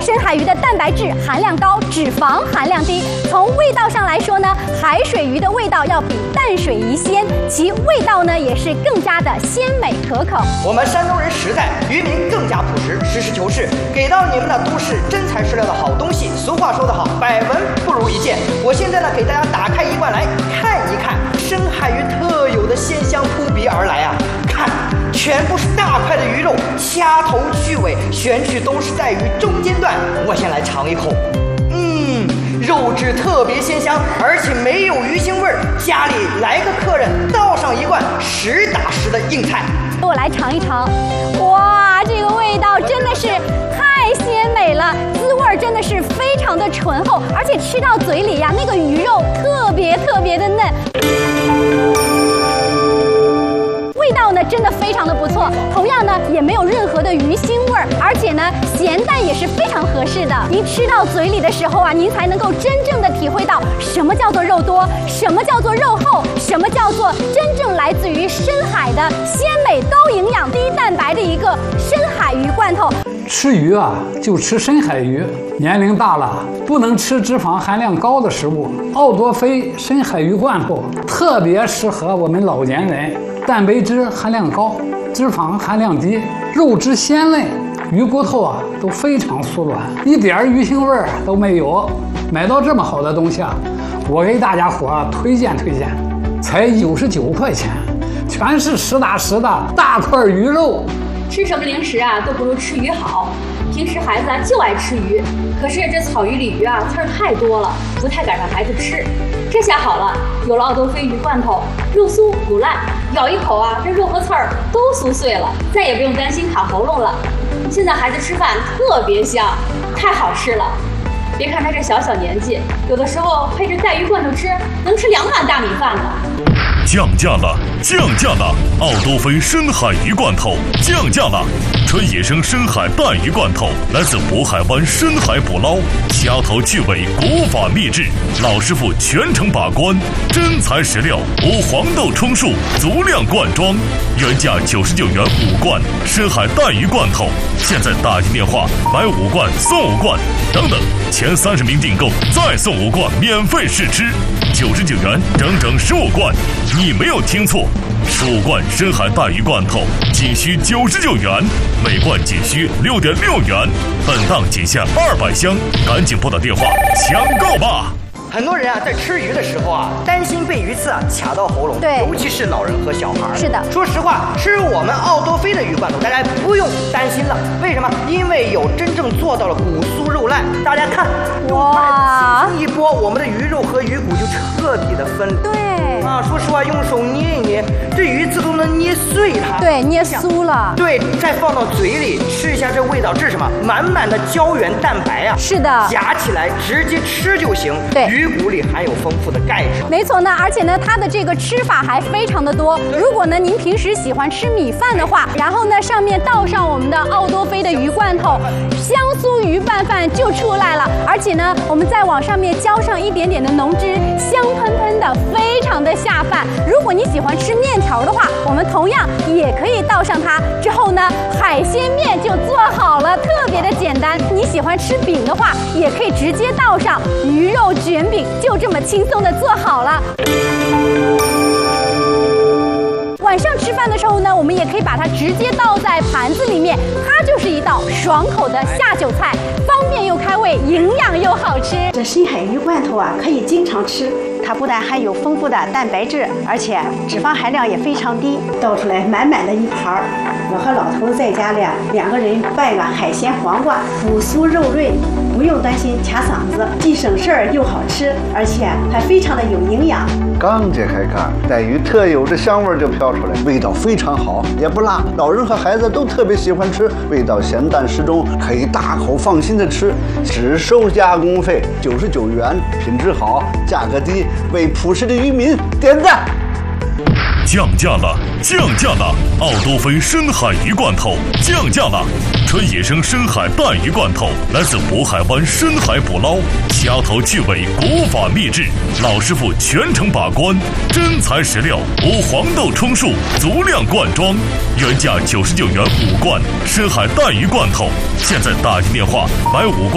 深海鱼的蛋白质含量高，脂肪含量低。从味道上来说呢，海水鱼的味道要比淡水鱼鲜，其味道呢也是更加的鲜美可口。 我们山东人实在，渔民更加朴实，实事求是，给到你们的都是真材实料的好东西。俗话说得好，百闻不如一见。我现在呢，给大家打开一罐来看一看深海鱼特有的鲜香扑鼻而来啊！看，全部是大块的鱼肉，掐头去尾，选取都是在鱼中间段。我先来尝一口，肉质特别鲜香，而且没有鱼腥味儿。家里来个客人，倒上一罐实打实的硬菜。 我来尝一尝，哇，这个味道真的是太鲜美了，滋味真的是非常的醇厚，而且吃到嘴里呀，那个鱼肉特别的嫩。味道呢真的非常的不错，同样呢也没有任何的鱼腥味儿，而且呢咸淡也是非常合适的。您吃到嘴里的时候啊，您才能够真正的体会到什么叫做肉多，什么叫做肉厚，什么叫做真正来自于深海的鲜美、高营养、低蛋白的一个深海鱼罐头。 吃鱼啊，就吃深海鱼。年龄大了，不能吃脂肪含量高的食物。奥多菲深海鱼罐头特别适合我们老年人，蛋白质含量高，脂肪含量低，肉质鲜嫩，鱼骨头啊都非常酥软，一点鱼腥味儿都没有。买到这么好的东西啊，我给大家伙推荐，才99块钱，全是实打实的大块鱼肉。 吃什么零食啊，都不如吃鱼好。平时孩子啊就爱吃鱼，可是这草鱼、鲤鱼啊刺儿太多了，不太敢让孩子吃。这下好了，有了奥多菲鱼罐头，肉酥骨烂，咬一口啊，这肉和刺儿都酥碎了，再也不用担心卡喉咙了。现在孩子吃饭特别香，太好吃了。别看他这小年纪，有的时候配着带鱼罐头吃，能吃2碗大米饭呢。 降价了！奥多菲深海鱼罐头降价了！纯野生深海带鱼罐头，来自渤海湾深海捕捞，掐头去尾，古法秘制，老师傅全程把关，真材实料，无黄豆充数，足量灌装，原价99元5罐深海带鱼罐头，现在打进电话买5罐送5罐，等等，前30名订购再送5罐免费试吃，99元整15罐。你没有听错，15罐深海带鱼罐头仅需99元，每罐仅需6.6元，本档仅限200箱，赶紧拨打电话抢购吧！ 很多人啊，在吃鱼的时候啊，担心被鱼刺啊卡到喉咙， 对， 尤其是老人和小孩。 是的， 说实话，吃我们奥多菲的鱼罐头，大家不用担心了。为什么？因为有真正做到了骨酥肉烂。大家看， 哇， 一拨，我们的鱼肉和鱼骨就彻底的分离。 对啊，说实话，用手捏一捏，这鱼刺都能捏碎它。 对，捏酥了。 对，再放到嘴里吃一下，这味道，这是什么？满满的胶原蛋白啊！ 是的， 夹起来直接吃就行。 对， 鱼骨里含有丰富的钙质。 没错呢，而且呢，它的这个吃法还非常的多。如果呢您平时喜欢吃米饭的话，然后呢上面倒上我们的奥多菲的鱼罐头，香酥鱼拌饭就出来了。而且呢，我们再往上面浇上一点点的浓汁，香喷喷的，非常的下饭。如果你喜欢吃面条的话，我们同样也可以倒上它。之后呢，海鲜面就做好了，特别的简单。你喜欢吃饼的话，也可以直接倒上鱼肉卷饼，就这么轻松的做好了。晚上吃饭的时候呢，我们也可以把它直接倒在盘子里面，它就是一道爽口的下酒菜，方便又开胃，营养又好吃。 这深海鱼罐头啊，可以经常吃。它不但含有丰富的蛋白质，而且脂肪含量也非常低。倒出来满满的一盘儿，我和老头在家里2个人拌个海鲜黄瓜，骨酥肉润，不用担心卡嗓子，既省事儿又好吃，而且还非常的有营养。 刚揭开盖，带鱼特有的香味就飘出来，味道非常好，也不辣，老人和孩子都特别喜欢吃，味道咸淡适中，可以大口放心的吃，只收加工费99元，品质好，价格低，为朴实的渔民点赞。 降价了！奥多菲深海鱼罐头降价了！纯野生深海带鱼罐头，来自渤海湾深海捕捞，掐头去尾，古法秘制，老师傅全程把关，真材实料，无黄豆充数，足量灌装，原价99元5罐深海带鱼罐头，现在打进电话买5罐。